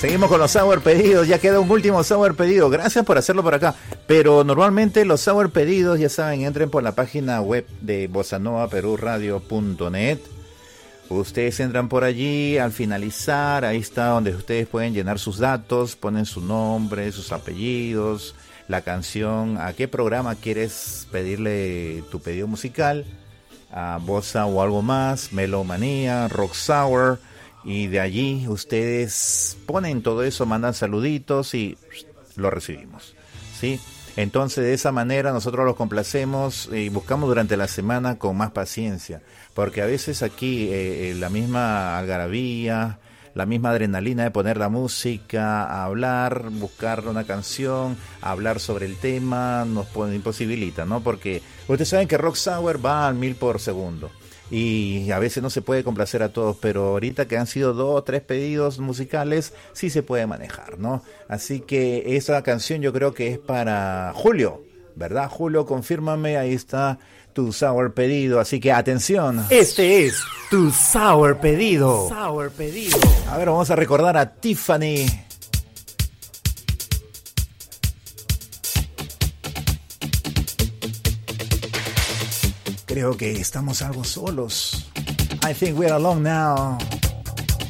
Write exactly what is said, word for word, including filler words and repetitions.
Seguimos con los sour pedidos, ya queda un último sour pedido, gracias por hacerlo por acá, pero normalmente los sour pedidos, ya saben, entren por la página web de bossa nova perú radio punto net, ustedes entran por allí, al finalizar, ahí está donde ustedes pueden llenar sus datos, ponen su nombre, sus apellidos, la canción, a qué programa quieres pedirle tu pedido musical, a bossa o algo más, melomanía, rock sour, y de allí ustedes ponen todo eso, mandan saluditos y lo recibimos, ¿sí? Entonces de esa manera nosotros los complacemos y buscamos durante la semana con más paciencia, porque a veces aquí eh, la misma algarabía, la misma adrenalina de poner la música, hablar, buscar una canción, hablar sobre el tema, nos pone, imposibilita, ¿no? Porque ustedes saben que Rock Sour va al mil por segundo. Y a veces no se puede complacer a todos, pero ahorita que han sido dos o tres pedidos musicales, sí se puede manejar, ¿no? Así que esa canción yo creo que es para Julio, ¿verdad? Julio, confírmame, ahí está tu sour pedido, así que atención. Este es tu sour pedido. Sour pedido. A ver, vamos a recordar a Tiffany. Creo que estamos algo solos. I think we're alone now.